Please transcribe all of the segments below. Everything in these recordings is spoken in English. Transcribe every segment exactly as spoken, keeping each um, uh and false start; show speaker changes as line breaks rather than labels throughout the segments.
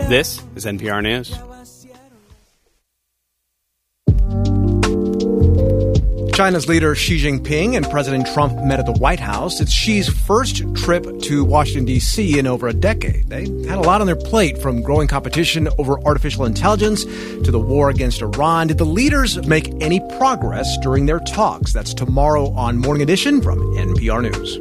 This is N P R News.
China's leader Xi Jinping and President Trump met at the White House. It's Xi's first trip to Washington, D C in over a decade. They had a lot on their plate, from growing competition over artificial intelligence to the war against Iran. Did the leaders make any progress during their talks? That's tomorrow on Morning Edition from N P R News.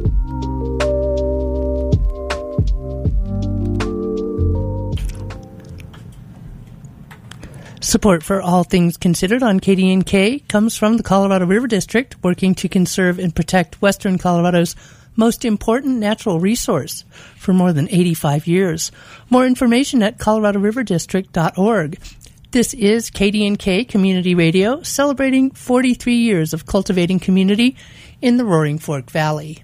Support for All Things Considered on K D N K comes from the Colorado River District, working to conserve and protect Western Colorado's most important natural resource for more than eighty-five years. More information at colorado river district dot org. This is K D N K Community Radio, celebrating forty-three years of cultivating community in the Roaring Fork Valley.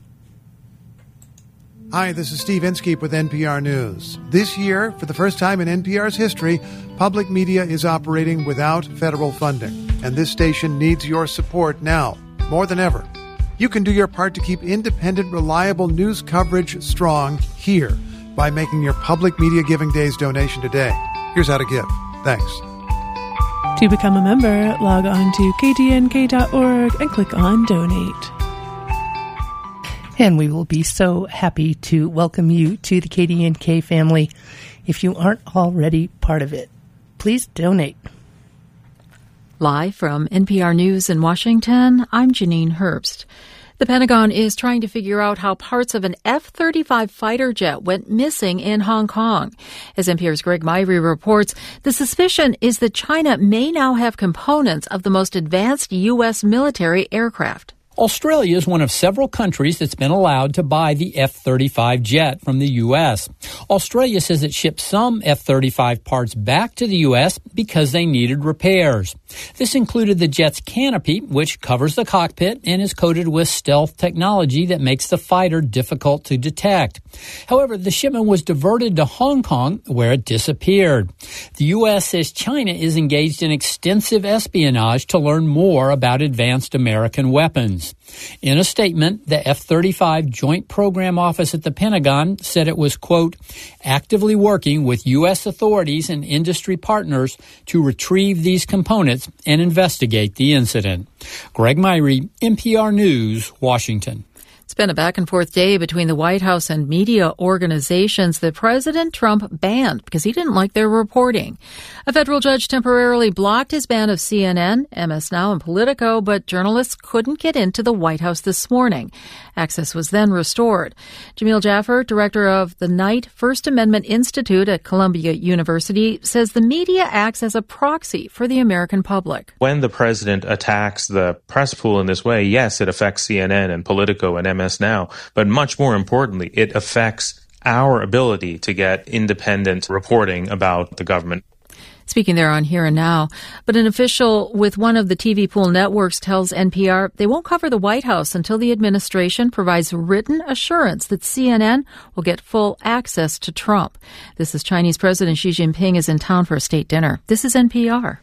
Hi, this is Steve Inskeep with N P R News. This year, for the first time in N P R's history, public media is operating without federal funding, and this station needs your support now, more than ever. You can do your part to keep independent, reliable news coverage strong here by making your Public Media Giving Days donation today. Here's how to give. Thanks.
To become a member, log on to k d n k dot org and click on Donate.
And we will be so happy to welcome you to the K D N K family. If you aren't already part of it, please donate.
Live from N P R News in Washington, I'm Janine Herbst. The Pentagon is trying to figure out how parts of an F thirty-five fighter jet went missing in Hong Kong. As N P R's Greg Myrie reports, the suspicion is that China may now have components of the most advanced U S military aircraft.
Australia is one of several countries that's been allowed to buy the F thirty-five jet from the U S. Australia says it shipped some F thirty-five parts back to the U S because they needed repairs. This included the jet's canopy, which covers the cockpit and is coated with stealth technology that makes the fighter difficult to detect. However, the shipment was diverted to Hong Kong, where it disappeared. The U S says China is engaged in extensive espionage to learn more about advanced American weapons. In a statement, the F thirty-five Joint Program Office at the Pentagon said it was, quote, actively working with U S authorities and industry partners to retrieve these components and investigate the incident. Greg Myrie, N P R News, Washington.
It's been a back-and-forth day between the White House and media organizations that President Trump banned because he didn't like their reporting. A federal judge temporarily blocked his ban of C N N, M S Now, and Politico, but journalists couldn't get into the White House this morning. Access was then restored. Jamil Jaffer, director of the Knight First Amendment Institute at Columbia University, says the media acts as a proxy for the American public.
When the president attacks the press pool in this way, yes, it affects C N N and Politico and M S Now, but much more importantly, it affects our ability to get independent reporting about the government.
Speaking there on Here and Now, but an official with one of the T V pool networks tells N P R they won't cover the White House until the administration provides written assurance that C N N will get full access to Trump. This is Chinese President Xi Jinping is in town for a state dinner. This is N P R.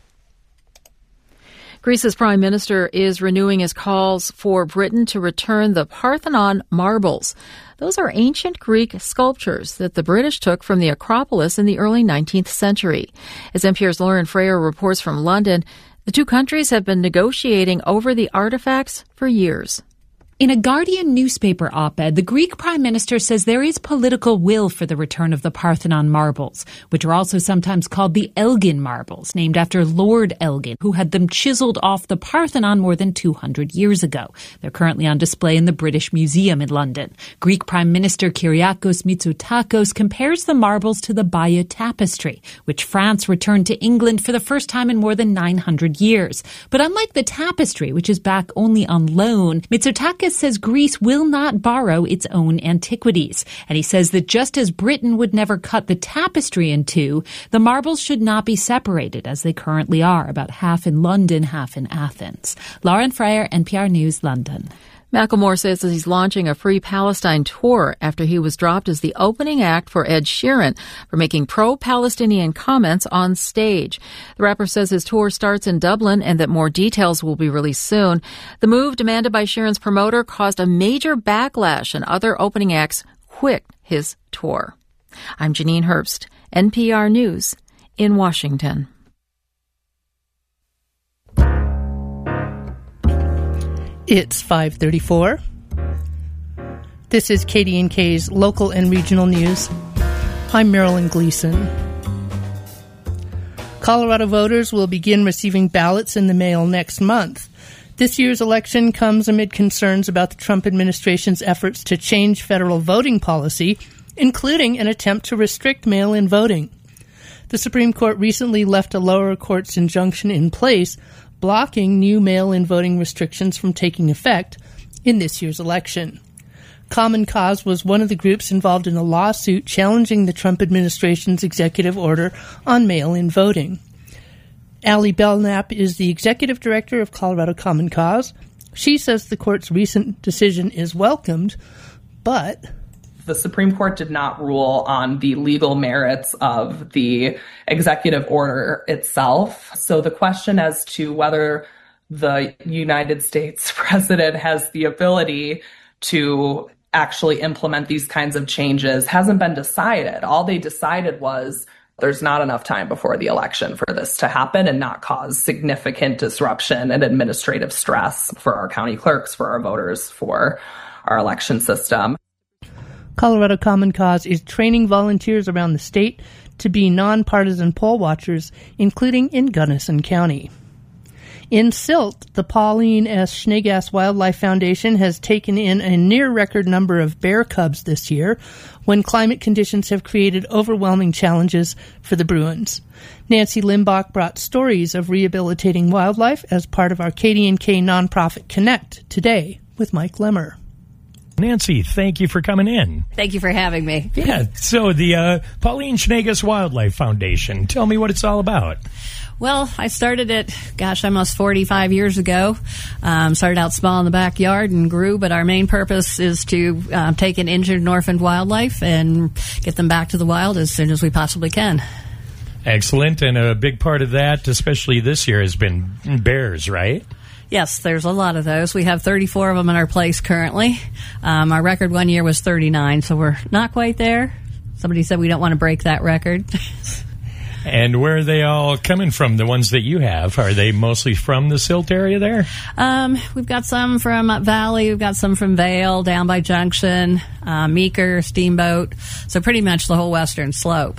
Greece's prime minister is renewing his calls for Britain to return the Parthenon marbles. Those are ancient Greek sculptures that the British took from the Acropolis in the early nineteenth century. As N P R's Lauren Freyer reports from London, the two countries have been negotiating over the artifacts for years.
In a Guardian newspaper op-ed, the Greek prime minister says there is political will for the return of the Parthenon marbles, which are also sometimes called the Elgin marbles, named after Lord Elgin, who had them chiseled off the Parthenon more than two hundred years ago. They're currently on display in the British Museum in London. Greek Prime Minister Kyriakos Mitsotakis compares the marbles to the Bayeux Tapestry, which France returned to England for the first time in more than nine hundred years. But unlike the tapestry, which is back only on loan, Mitsotakis says Greece will not borrow its own antiquities. And he says that just as Britain would never cut the tapestry in two, the marbles should not be separated as they currently are, about half in London, half in Athens. Lauren Freyer, N P R News, London.
Macklemore says that he's launching a Free Palestine tour after he was dropped as the opening act for Ed Sheeran for making pro-Palestinian comments on stage. The rapper says his tour starts in Dublin and that more details will be released soon. The move, demanded by Sheeran's promoter, caused a major backlash, and other opening acts quit his tour. I'm Janine Herbst, N P R News in Washington.
It's five thirty-four. This is K D N K's local and regional news. I'm Marilyn Gleason. Colorado voters will begin receiving ballots in the mail next month. This year's election comes amid concerns about the Trump administration's efforts to change federal voting policy, including an attempt to restrict mail-in voting. The Supreme Court recently left a lower court's injunction in place, blocking new mail-in voting restrictions from taking effect in this year's election. Common Cause was one of the groups involved in a lawsuit challenging the Trump administration's executive order on mail-in voting. Allie Belknap is the executive director of Colorado Common Cause. She says the court's recent decision is welcomed, but
the Supreme Court did not rule on the legal merits of the executive order itself. So the question as to whether the United States president has the ability to actually implement these kinds of changes hasn't been decided. All they decided was there's not enough time before the election for this to happen and not cause significant disruption and administrative stress for our county clerks, for our voters, for our election system.
Colorado Common Cause is training volunteers around the state to be nonpartisan poll watchers, including in Gunnison County. In Silt, the Pauline S. Schneegass Wildlife Foundation has taken in a near-record number of bear cubs this year, when climate conditions have created overwhelming challenges for the Bruins. Nancy Limbach brought stories of rehabilitating wildlife as part of our K D N K nonprofit Connect today with Mike Lemmer.
Nancy, thank you for coming in.
Thank you for having me.
Yeah, so the uh, Pauline Schneegass Wildlife Foundation, tell me what it's all about.
Well, I started it, gosh, almost forty-five years ago. Um, started out small in the backyard and grew, but our main purpose is to uh, take an injured and orphaned wildlife and get them back to the wild as soon as we possibly can.
Excellent, and a big part of that, especially this year, has been bears, right?
Yes, there's a lot of those. We have thirty-four of them in our place currently. Um, our record one year was thirty-nine, so we're not quite there. Somebody said we don't want to break that record.
And where are they all coming from, the ones that you have? Are they mostly from the Silt area there?
Um, we've got some from Up Valley. We've got some from Vail, down by Junction, uh, Meeker, Steamboat. So pretty much the whole western slope.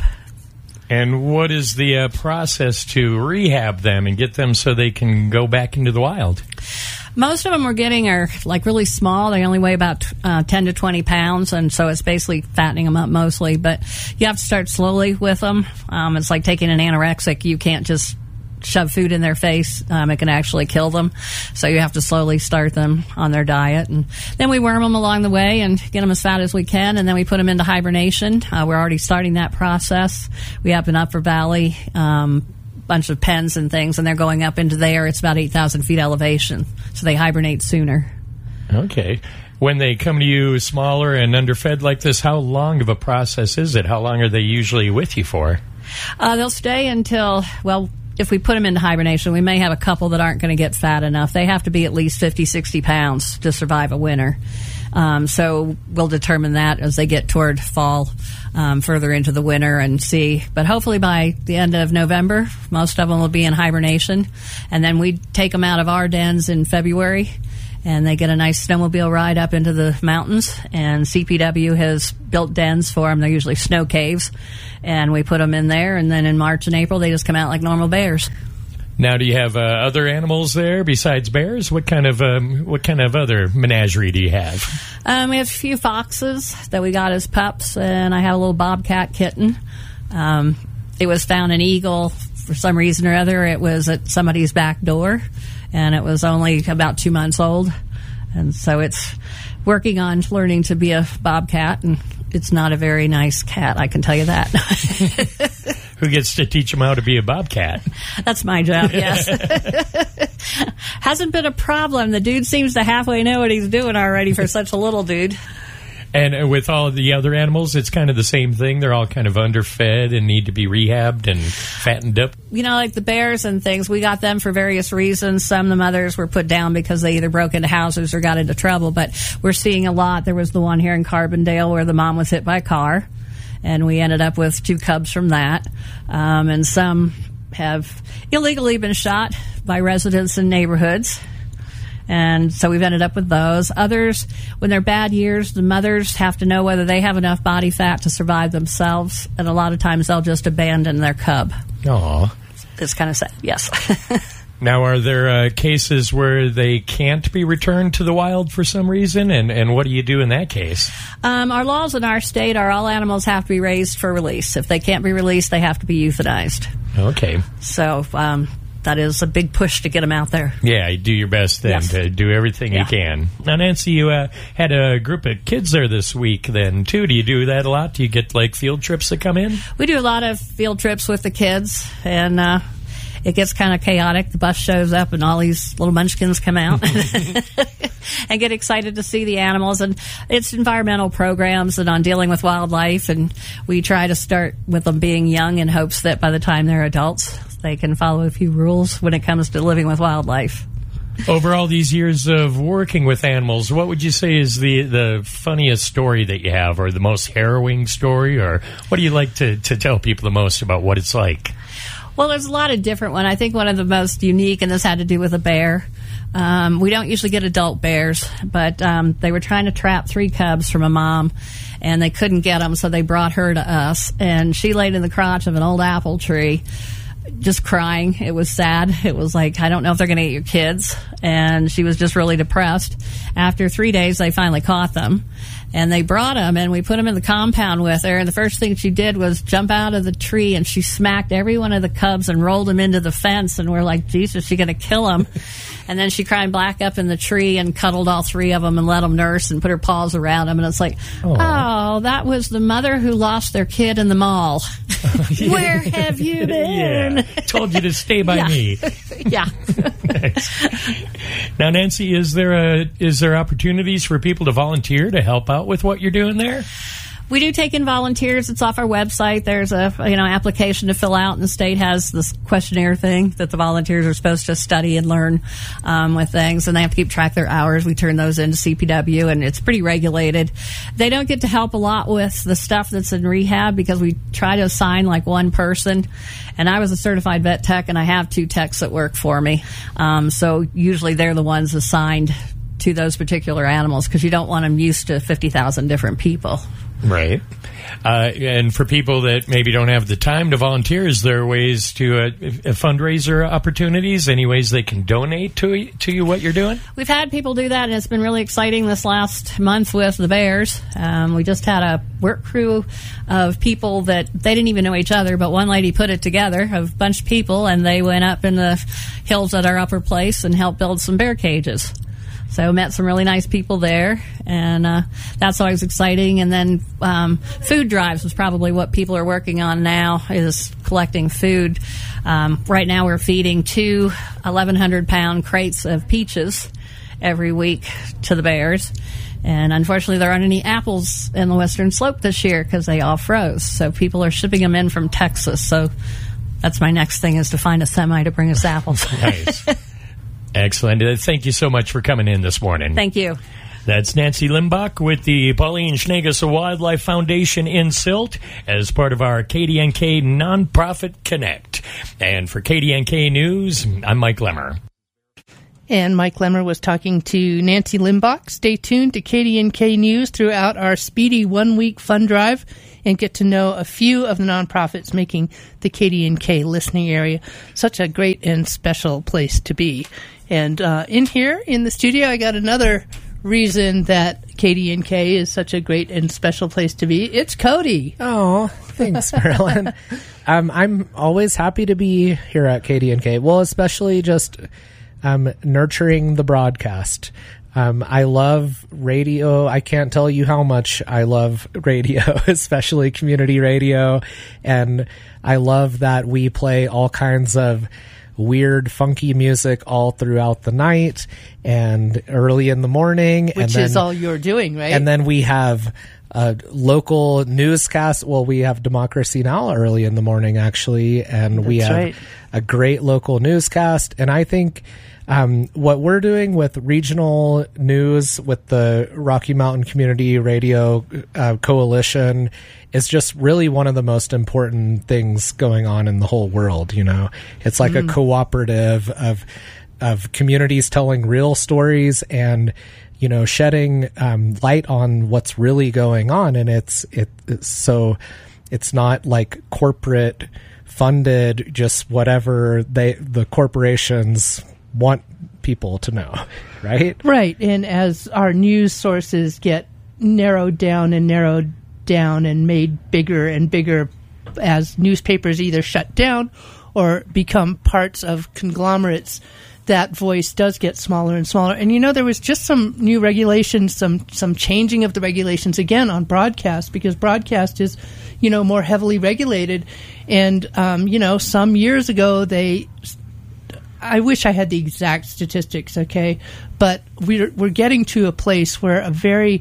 And what is the uh, process to rehab them and get them so they can go back into the wild?
Most of them we're getting are like really small. They only weigh about uh, ten to twenty pounds, and so it's basically fattening them up mostly. But you have to start slowly with them. Um, it's like taking an anorexic. You can't just shove food in their face. Um, it can actually kill them. So you have to slowly start them on their diet. And then we worm them along the way and get them as fat as we can, and then we put them into hibernation. Uh, we're already starting that process. We have an Upper Valley um bunch of pens and things, and they're going up into there. It's about eight thousand feet elevation, so they hibernate sooner.
Okay. When they come to you smaller and underfed like this, how long of a process is it? How long are they usually with you for?
Uh, they'll stay until, well, if we put them into hibernation, we may have a couple that aren't going to get fat enough. They have to be at least fifty, sixty pounds to survive a winter. Um, so we'll determine that as they get toward fall, um, further into the winter and see. But hopefully by the end of November, most of them will be in hibernation. And then we take them out of our dens in February, and they get a nice snowmobile ride up into the mountains. And C P W has built dens for them. They're usually snow caves. And we put them in there, and then in March and April, they just come out like normal bears.
Now, do you have uh, other animals there besides bears? What kind of um, what kind of other menagerie do you have?
Um, we have a few foxes that we got as pups, and I have a little bobcat kitten. Um, it was found in Eagle for some reason or other. It was at somebody's back door, and it was only about two months old. And so it's working on learning to be a bobcat, and it's not a very nice cat, I can tell you that.
Who gets to teach them how to be a bobcat?
That's my job, yes. Hasn't been a problem. The dude seems to halfway know what he's doing already for such a little dude.
And with all of the other animals, it's kind of the same thing. They're all kind of underfed and need to be rehabbed and fattened up.
You know, like the bears and things, we got them for various reasons. Some of the mothers were put down because they either broke into houses or got into trouble. But we're seeing a lot. There was the one here in Carbondale where the mom was hit by a car. and we ended up with two cubs from that. Um, and some have illegally been shot by residents in neighborhoods. And so we've ended up with those. Others, when they're bad years, the mothers have to know whether they have enough body fat to survive themselves. And a lot of times they'll just abandon their cub.
Aw.
It's kind of sad, yes.
Now, are there uh, cases where they can't be returned to the wild for some reason? And, and what do you do in that case?
Um, our laws in our state are all animals have to be raised for release. If they can't be released, they have to be euthanized.
Okay.
So um, that is a big push to get them out there.
Yeah, you do your best then
Yes.
to do everything
Yeah.
you can. Now, Nancy, you uh, had a group of kids there this week then, too. Do you do that a lot? Do you get, like, field trips that come in?
We do a lot of field trips with the kids, and uh, it gets kind of chaotic. The bus shows up, and all these little munchkins come out and get excited to see the animals. And it's environmental programs and on dealing with wildlife, and we try to start with them being young in hopes that by the time they're adults, they can follow a few rules when it comes to living with wildlife.
Over all these years of working with animals, what would you say is the, the funniest story that you have, or the most harrowing story, or what do you like to, to tell people the most about what it's like?
Well, there's a lot of different ones. I think one of the most unique, and this had to do with a bear. Um, we don't usually get adult bears, but um, they were trying to trap three cubs from a mom, and they couldn't get them, so they brought her to us. And she laid in the crotch of an old apple tree, just crying. It was sad. It was like, I don't know if they're going to eat your kids. And she was just really depressed. After three days, they finally caught them. And they brought them, and we put them in the compound with her. And the first thing she did was jump out of the tree, and she smacked every one of the cubs and rolled them into the fence. And we're like, Jesus, she's going to kill them. And then she climbed back up in the tree and cuddled all three of them and let them nurse and put her paws around them. And it's like,
Aww.
oh, that was the mother who lost their kid in the mall. Where have you been?
Yeah, told you to stay by
Yeah.
me.
Yeah.
Now, Nancy, is there a is there opportunities for people to volunteer to help out with what you're doing there?
We do take in volunteers. It's off our website. There's a you know application to fill out, and the state has this questionnaire thing that the volunteers are supposed to study and learn um, with things, and they have to keep track of their hours. We turn those into C P W, and it's pretty regulated. They don't get to help a lot with the stuff that's in rehab because we try to assign like one person. And I was a certified vet tech, and I have two techs that work for me. Um, so usually they're the ones assigned to those particular animals because you don't want them used to fifty thousand different people.
Right. Uh, and for people that maybe don't have the time to volunteer, is there ways to uh, fundraiser opportunities? Any ways they can donate to to you what you're doing?
We've had people do that, and it's been really exciting this last month with the bears. Um, we just had a work crew of people that they didn't even know each other, but one lady put it together, a bunch of people, and they went up in the hills at our upper place and helped build some bear cages. So met some really nice people there, and uh, that's always exciting. And then um, food drives is probably what people are working on now, is collecting food. Um, right now we're feeding two eleven hundred pound crates of peaches every week to the bears. And unfortunately there aren't any apples in the Western Slope this year because they all froze. So people are shipping them in from Texas. So that's my next thing, is to find a semi to bring us apples.
Nice. Excellent. Uh, Thank you so much for coming in this morning.
Thank you.
That's Nancy Limbach with the Pauline Schneegess Wildlife Foundation in Silt as part of our K D N K Nonprofit Connect. And for K D N K News, I'm Mike Lemmer.
And Mike Lemmer was talking to Nancy Limbach. Stay tuned to K D N K News throughout our speedy one-week fund drive and get to know a few of the nonprofits making the K D N K listening area such a great and special place to be. And uh, in here in the studio, I got another reason that K D N K is such a great and special place to be. It's Cody.
Oh, thanks, Marilyn. um, I'm always happy to be here at K D N K. Well, especially just um, nurturing the broadcast. Um, I love radio. I can't tell you how much I love radio, especially community radio. And I love that we play all kinds of weird, funky music all throughout the night and early in the morning.
Which
and then,
is all you're doing, right?
And then we have a local newscast. Well, we have Democracy Now! Early in the morning, actually, and
That's
we have
right.
a great local newscast. And I think um, what we're doing with regional news with the Rocky Mountain Community Radio uh, Coalition is just really one of the most important things going on in the whole world. You know, it's like
Mm.
a cooperative of of communities telling real stories and, you know, shedding um, light on what's really going on. And it's it it's, so it's not like corporate funded, just whatever they the corporations want people to know, right?
Right. And as our news sources get narrowed down and narrowed down and made bigger and bigger as newspapers either shut down or become parts of conglomerates, that voice does get smaller and smaller. And, you know, there was just some new regulations, some some changing of the regulations again on broadcast, because broadcast is, you know, more heavily regulated. And, um, you know, some years ago, they, I wish I had the exact statistics, okay, but we're, we're getting to a place where a very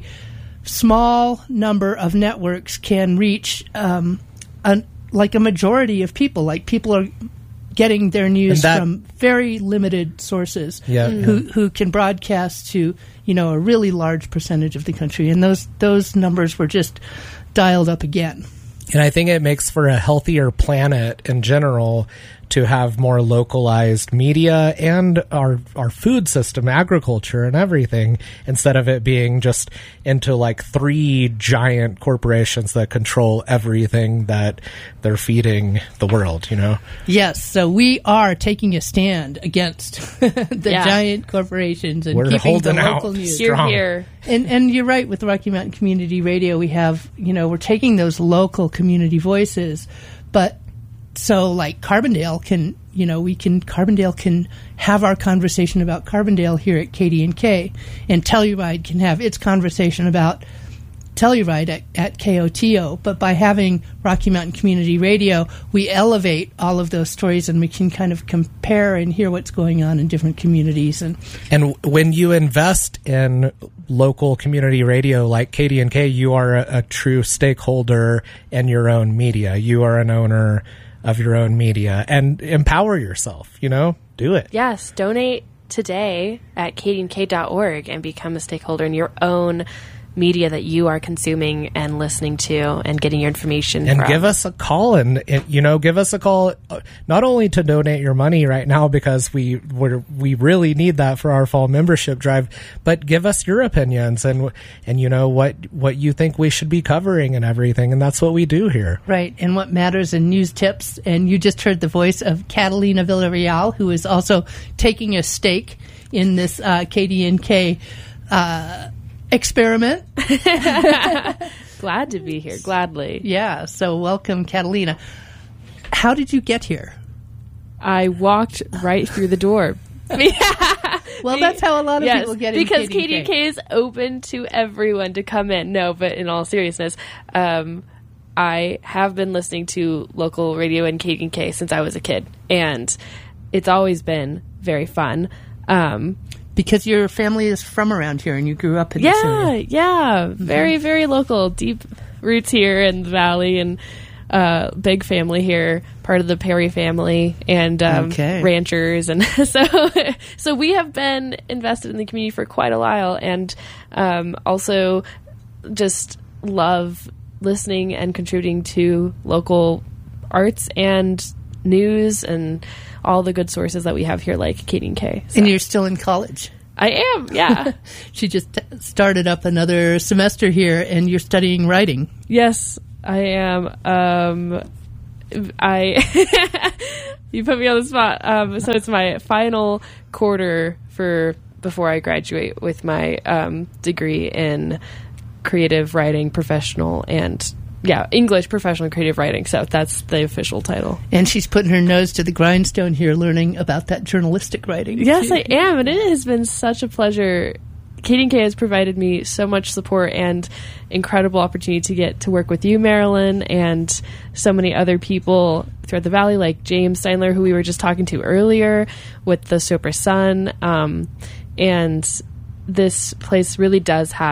small number of networks can reach um, an, like a majority of people. Like people are getting their news
that,
from very limited sources
yeah,
who
yeah.
who can broadcast to, you know, a really large percentage of the country. And those those numbers were just dialed up again.
And I think it makes for a healthier planet in general to have more localized media and our our food system, agriculture and everything, instead of it being just into like three giant corporations that control everything that they're feeding the world, you know?
Yes, so we are taking a stand against the
Yeah.
giant corporations and
We're
keeping the
holding out
local news.
You're
strong.
here.
And and you're right, with Rocky Mountain Community Radio, we have, you know, we're taking those local community voices, but so like Carbondale can, you know, we can, Carbondale can have our conversation about Carbondale here at K D N K, and Telluride can have its conversation about Telluride at, at K O T O. But by having Rocky Mountain Community Radio, we elevate all of those stories and we can kind of compare and hear what's going on in different communities. And
And when you invest in local community radio like K D N K, you are a, a true stakeholder in your own media. You are an owner of your own media, and empower yourself, you know, do it.
Yes, donate today at K D N K dot org and become a stakeholder in your own media that you are consuming and listening to and getting your information
And
from.
give us a call, and, and you know, give us a call, uh, not only to donate your money right now because we we're, we really need that for our fall membership drive, but give us your opinions and and you know what what you think we should be covering and everything, and that's what we do here.
right, and what matters in news tips. And you just heard the voice of Catalina Villarreal, who is also taking a stake in this uh, K D N K uh, experiment.
Glad to be here, gladly.
Yeah, so welcome, Catalina. How did you get here?
I walked right through the door.
Well, that's how a lot of
Yes,
people get in
because
K D N K.
K D N K is open to everyone to come in. No, but in all seriousness, um, I have been listening to local radio in K D N K since I was a kid, and it's always been very fun. Um,
Because your family is from around here and you grew up in this
yeah,
area.
yeah, very, very local, deep roots here in the valley, and uh, big family here, part of the Perry family, and um,
Okay.
ranchers, and so so we have been invested in the community for quite a while, and um, also just love listening and contributing to local arts and news and all the good sources that we have here, like K D N K. So.
And you're still in college.
I am, yeah.
She just t- started up another semester here, and you're studying writing.
Yes, I am. Um, I you put me on the spot. Um, so it's my final quarter for before I graduate with my um, degree in creative writing, professional, and yeah, English professional creative writing. So that's the official title.
And she's putting her nose to the grindstone here, learning about that journalistic writing.
Yes, I am, and it has been such a pleasure. K D N K has provided me so much support and incredible opportunity to get to work with you, Marilyn, and so many other people throughout the valley, like James Steinler, who we were just talking to earlier, with the Soper Sun. Um, and this place really does have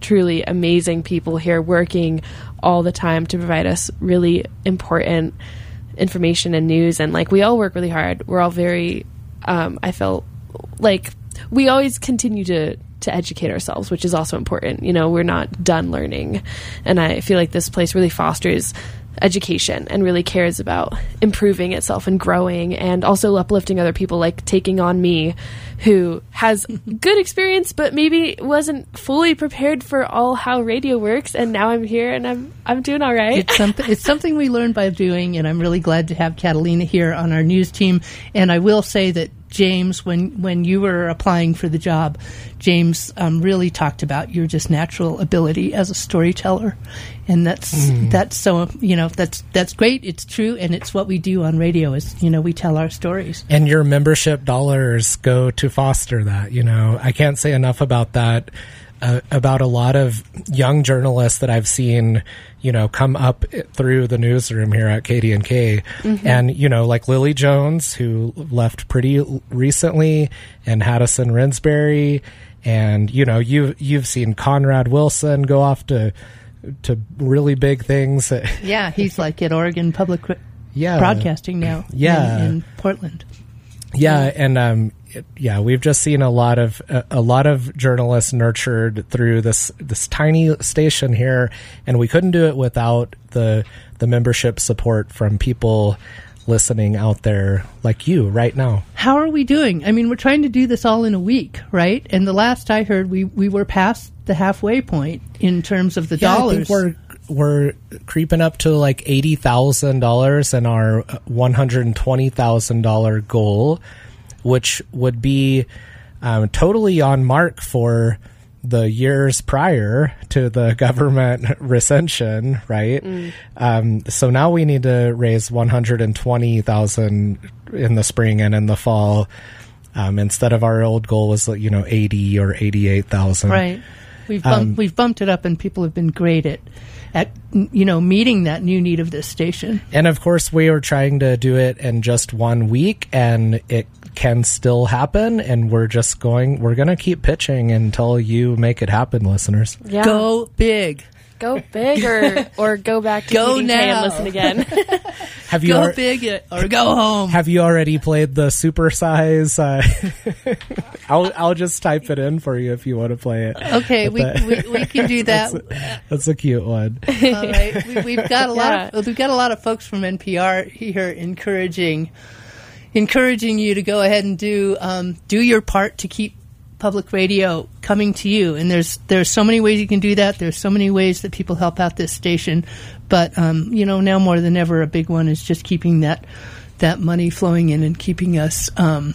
truly amazing people here working all the time to provide us really important information and news. And like, we all work really hard. We're all very, um, I felt like we always continue to, to educate ourselves, which is also important. You know, we're not done learning. And I feel like this place really fosters education and really cares about improving itself and growing, and also uplifting other people, like taking on me, who has good experience but maybe wasn't fully prepared for all how radio works, and now I'm here and I'm I'm doing all right.
It's something, it's something we learned by doing, and I'm really glad to have Catalina here on our news team. And I will say that James, when, when you were applying for the job, James um, really talked about your just natural ability as a storyteller, and that's mm. that's so you know that's that's great. It's true, and it's what we do on radio. Is you know we tell our stories,
and your membership dollars go to foster that. You know, I can't say enough about that. Uh, about a lot of young journalists that I've seen, you know, come up through the newsroom here at K D N K. Mm-hmm. And, you know, like Lily Jones, who left pretty recently, and Haddison Rinsberry. And, you know, you, you've seen Conrad Wilson go off to to really big things.
Yeah, he's like at Oregon Public
yeah.
Broadcasting now
yeah.
in, in Portland.
Yeah, yeah. and um, it, yeah, we've just seen a lot of a, a lot of journalists nurtured through this this tiny station here, and we couldn't do it without the the membership support from people listening out there like you right now.
How are we doing? I mean, we're trying to do this all in a week, right? And the last I heard, we, we were past the halfway point in terms of the
yeah,
dollars.
I think we're we're creeping up to like eighty thousand dollars in our one hundred twenty thousand dollars goal, which would be um, totally on mark for the years prior to the government recession, right? Mm. Um, so now we need to raise one hundred twenty thousand dollars in the spring and in the fall, um, instead of our old goal was, you know, eighty or eighty-eight thousand.
Right. We've bumped, um, we've bumped it up, and people have been great at, at, you know, meeting that new need of this station.
And of course, we were trying to do it in just one week, and it can still happen. And we're just going, we're going to keep pitching until you make it happen, listeners.
Yeah. Go big.
Go big or, or go back to
go
K D N K and listen again.
Have you go ar- big or go home.
Have you already played the supersize? Uh, I'll I'll just type it in for you if you want to play it.
Okay, we, we we can do that.
That's a, that's a cute one.
All right, we, we've got a lot yeah. of we've got a lot of folks from N P R here encouraging encouraging you to go ahead and do um, do your part to keep public radio coming to you. And there's there's so many ways you can do that. There's so many ways that people help out this station. But um, you know, now more than ever, a big one is just keeping that that money flowing in and keeping us um,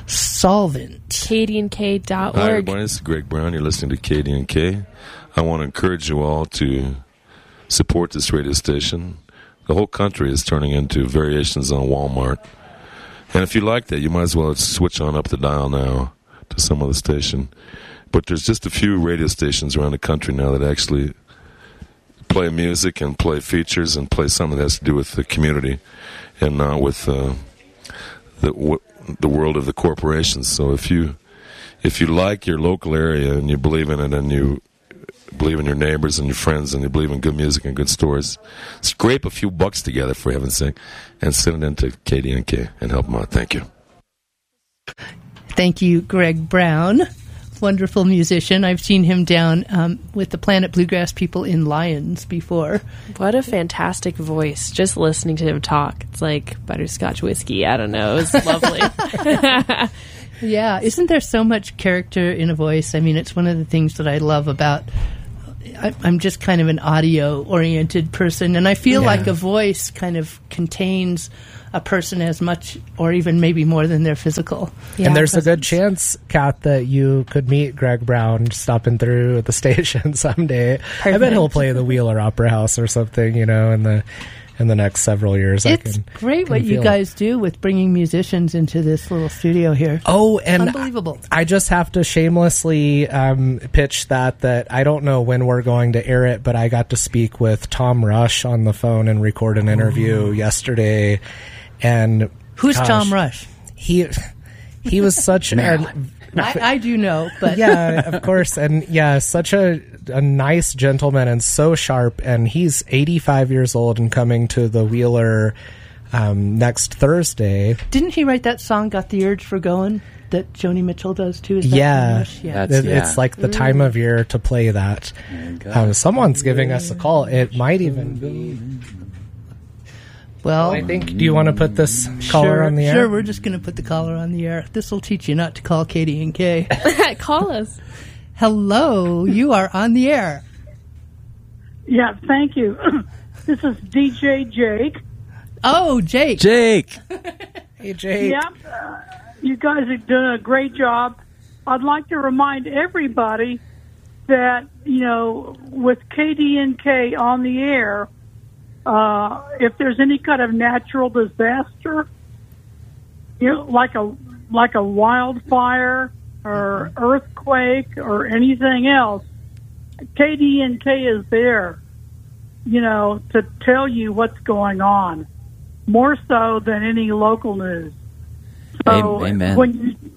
solvent.
K D N K dot org.
Hi, everyone. It's Greg Brown. You're listening to K D N K. I want to encourage you all to support this radio station. The whole country is turning into variations on Walmart. And if you like that, you might as well switch on up the dial now to some other station. But there's just a few radio stations around the country now that actually play music and play features and play something that has to do with the community and not with uh, the w- the world of the corporations. So if you if you like your local area and you believe in it and you believe in your neighbors and your friends and you believe in good music and good stories, scrape a few bucks together, for heaven's sake, and send it into K D N K and help them out. Thank you.
Thank you, Greg Brown. Wonderful musician. I've seen him down um, with the Planet Bluegrass people in Lyons before.
What a fantastic voice. Just listening to him talk. It's like butterscotch whiskey. I don't know. It's lovely.
Yeah. Isn't there so much character in a voice? I mean, it's one of the things that I love about... I, I'm just kind of an audio-oriented person, and I feel yeah. like a voice kind of contains a person as much or even maybe more than their physical.
Yeah, and there's presence. A good chance, Kat, that you could meet Greg Brown stopping through at the station someday. Perfect. I bet he'll play the Wheeler Opera House or something, you know, in the in the next several years.
It's
I can,
great
can
what you guys it. do with bringing musicians into this little studio here.
Oh, and
unbelievable.
I, I just have to shamelessly um, pitch that, that I don't know when we're going to air it, but I got to speak with Tom Rush on the phone and record an interview Ooh. yesterday. And
who's
gosh,
Tom Rush?
He he was such an
I, I do know, but
yeah, of course. And yeah, such a, a nice gentleman and so sharp. And he's eighty-five years old and coming to the Wheeler um, next Thursday.
Didn't he write that song, Got the Urge for Going, that Joni Mitchell does too? Is that
yeah,
yeah.
It, yeah. It's like the time mm. of year to play that. Um, someone's giving us a call. It might even be...
Well,
I think. Do you want to put this caller
sure,
on the air?
Sure, we're just going to put the caller on the air. This will teach you not to call Katie and Kay.
Call us.
Hello, you are on the air.
Yeah, thank you. This is D J Jake.
Oh, Jake.
Jake.
Hey, Jake.
Yeah, uh, you guys have done a great job. I'd like to remind everybody that, you know, with K D N K on the air, Uh, if there's any kind of natural disaster, you know, like a like a wildfire or earthquake or anything else, K D N K is there, you know, to tell you what's going on, more so than any local news. So
Amen.
when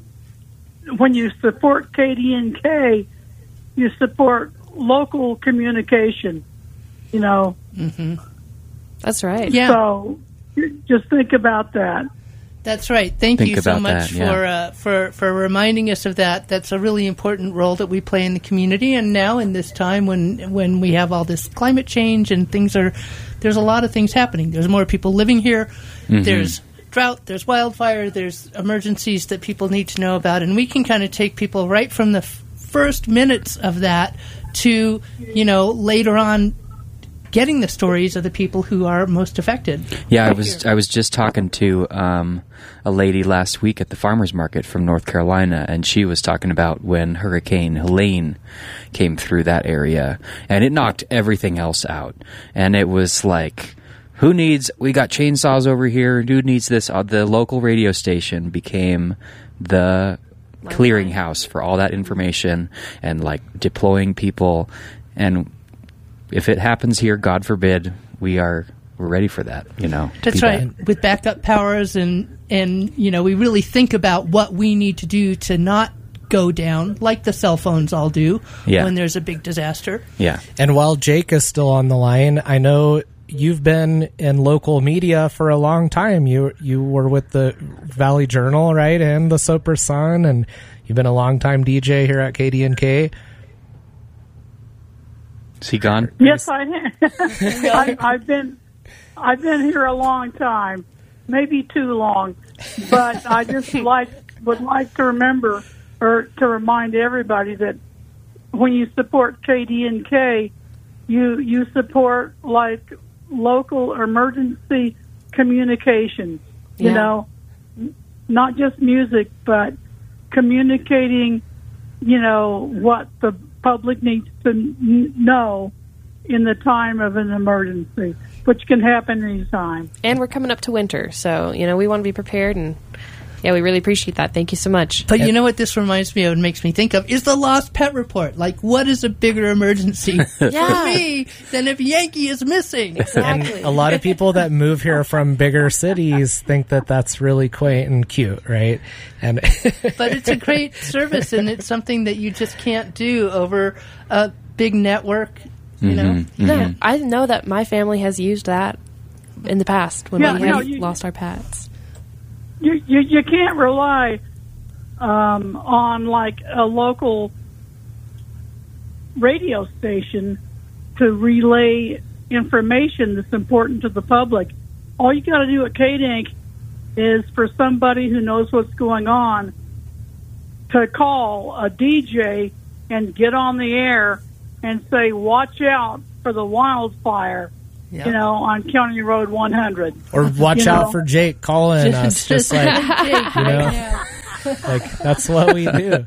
you when you support K D N K, you support local communication, you know.
Mm-hmm. That's right.
Yeah.
So just think about that.
That's right. Thank
think
you so
that,
much
yeah.
for uh, for for reminding us of that. That's a really important role that we play in the community. And now in this time when when we have all this climate change and things are, there's a lot of things happening. There's more people living here. Mm-hmm. There's drought. There's wildfire. There's emergencies that people need to know about. And we can kind of take people right from the f- first minutes of that to, you know, later on, getting the stories of the people who are most affected.
Yeah, I was I was just talking to um, a lady last week at the farmers market from North Carolina, and she was talking about when Hurricane Helene came through that area, and it knocked everything else out. And it was like, who needs? We got chainsaws over here. Who needs this? Uh, the local radio station became the clearinghouse for all that information and like deploying people. And if it happens here, God forbid, we are we're ready for that. You know,
that's right. That. With backup powers, and and you know, we really think about what we need to do to not go down, like the cell phones all do
yeah.
when there's a big disaster.
Yeah.
And while Jake is still on the line, I know you've been in local media for a long time. You you were with the Valley Journal, right, and the Soper Sun, and you've been a long time D J here at K D N K.
Is he gone?
Yes, I have. I, I've been, I've been here a long time, maybe too long, but I just like would like to remember or to remind everybody that when you support K D N K, you you support like local emergency communications. You
Yeah.
know, not just music, but communicating. You know what the public needs to n- know in the time of an emergency, which can happen anytime.
And we're coming up to winter, so, you know, we want to be prepared, and, yeah, we really appreciate that. Thank you so much.
But you know what this reminds me of and makes me think of is the Lost Pet Report. Like, what is a bigger emergency
Yeah.
for me than if Yankee is missing?
Exactly.
And a lot of people that move here from bigger cities think that that's really quaint and cute, right? And
But it's a great service, and it's something that you just can't do over a big network, you
Mm-hmm,
know?
mm-hmm.
No, I know that my family has used that in the past when
Yeah,
we
you know,
have
you-
lost our pets.
You you, you can't rely um, on like a local radio station to relay information that's important to the public. All you got to do at K D N K is for somebody who knows what's going on to call a D J and get on the air and say, watch out for the wildfire,
Yeah.
you know, on County Road one hundred.
or watch
You
out
know?
for Jake calling
Just-
us, just
just
like,
Jake,
you know,
right
like that's what we do.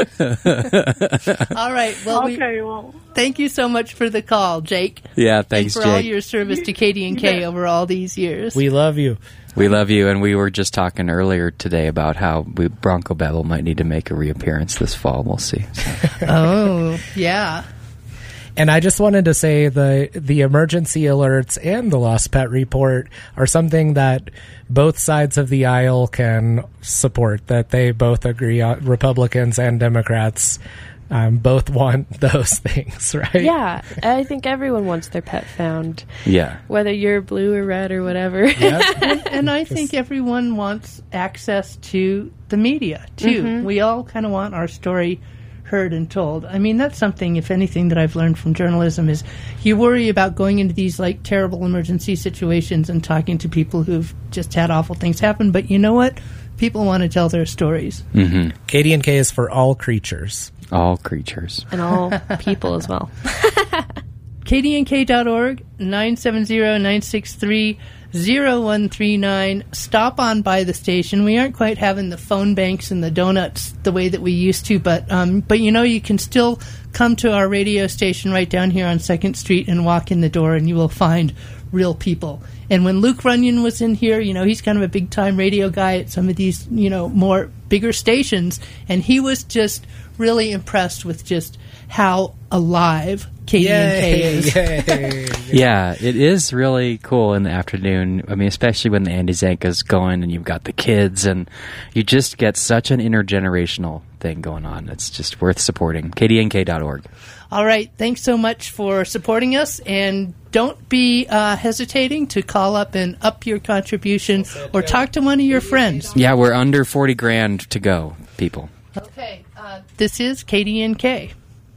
All right. Well, we,
Okay, well,
thank you so much for the call, Jake.
Yeah,
And
thanks,
for all
Jake.
your service to K D N K over all these years.
We love you.
We love you, and we were just talking earlier today about how we, Bronco Babble might need to make a reappearance this fall. We'll see. So.
Oh, yeah.
And I just wanted to say the the emergency alerts and the lost pet report are something that both sides of the aisle can support, that they both agree on, Republicans and Democrats um, both want those things, right?
Yeah, I think everyone wants their pet found.
Yeah.
Whether you're blue or red or whatever.
Yep. and, and I think everyone wants access to the media, too.
Mm-hmm.
We all kind of want our story heard and told. I mean, that's something, if anything, that I've learned from journalism is you worry about going into these like terrible emergency situations and talking to people who've just had awful things happen. But you know what? People want to tell their stories.
Mm-hmm.
K D N K is for all creatures.
All creatures.
And all people as well.
K D N K dot org, nine seven zero, nine six three, zero one three nine. Stop on by the station. We aren't quite having the phone banks and the donuts the way that we used to, but um, but you know, you can still come to our radio station right down here on second Street and walk in the door, and you will find real people. And when Luke Runyon was in here, you know, he's kind of a big-time radio guy at some of these, you know, more bigger stations, and he was just really impressed with just how alive K D N K is.
Yay.
Yeah, it is really cool in the afternoon. I mean, especially when the Andy Zanka's going and you've got the kids, and you just get such an intergenerational thing going on. It's just worth supporting. K D N K dot org.
All right. Thanks so much for supporting us, and don't be uh, hesitating to call up and up your contribution or talk to one of your friends.
Yeah, we're under forty grand to go, people.
Okay. Uh, this is K D N K.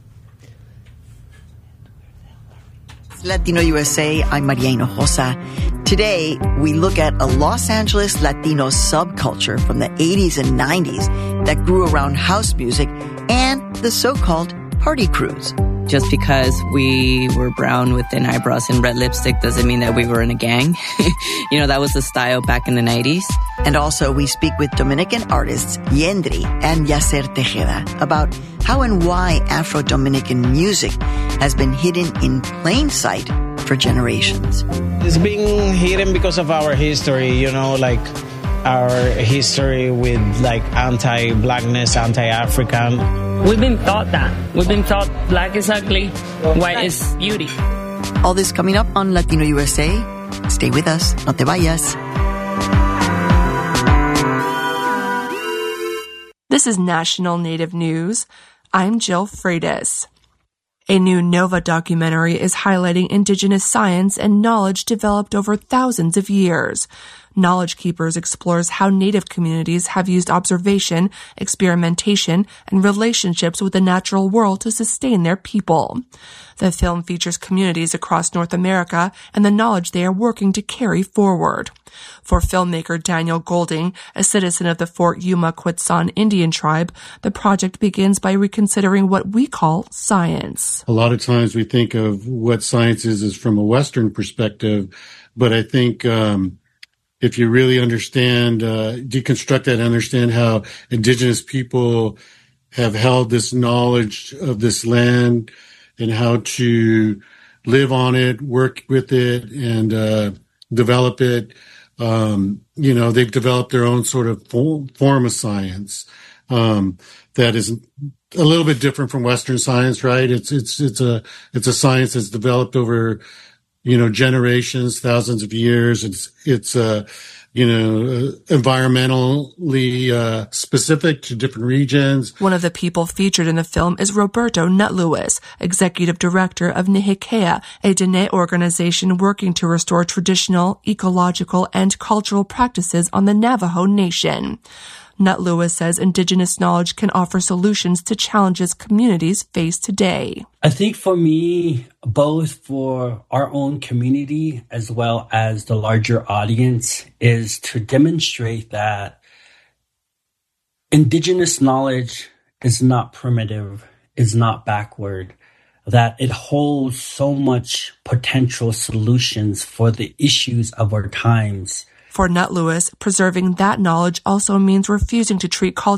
Latino U S A, I'm Maria Hinojosa. Today, we look at a Los Angeles Latino subculture from the eighties and nineties that grew around house music and the so-called party crews.
Just because we were brown with thin eyebrows and red lipstick doesn't mean that we were in a gang. You know, that was the style back in the nineties.
And also, we speak with Dominican artists Yendri and Yacer Tejeda about how and why Afro-Dominican music has been hidden in plain sight for generations.
It's being hidden because of our history, you know, like our history with like anti-blackness, anti-African.
We've been taught that. We've been taught black is ugly, white is beauty.
All this coming up on Latino U S A. Stay with us. No te vayas.
This is National Native News. I'm Jill Freitas. A new NOVA documentary is highlighting indigenous science and knowledge developed over thousands of years. Knowledge Keepers explores how Native communities have used observation, experimentation, and relationships with the natural world to sustain their people. The film features communities across North America and the knowledge they are working to carry forward. For filmmaker Daniel Golding, a citizen of the Fort Yuma Quetzan Indian tribe, the project begins by reconsidering what we call science.
A lot of times we think of what science is as from a Western perspective, but I think um, if you really understand, uh, deconstruct that, understand how indigenous people have held this knowledge of this land and how to live on it, work with it, and uh, develop it. Um, you know, they've developed their own sort of form of science um, that is a little bit different from Western science, right? It's it's it's a it's a science that's developed over, you know, generations, thousands of years. It's it's uh, you know, environmentally uh, specific to different regions.
One of the people featured in the film is Roberto Nutlewis, executive director of Nihikea, a Dene organization working to restore traditional, ecological, and cultural practices on the Navajo Nation. Nutlewis says indigenous knowledge can offer solutions to challenges communities face today.
I think for me, both for our own community as well as the larger audience, is to demonstrate that indigenous knowledge is not primitive, is not backward, that it holds so much potential solutions for the issues of our times.
For Nutlewis, preserving that knowledge also means refusing to treat culture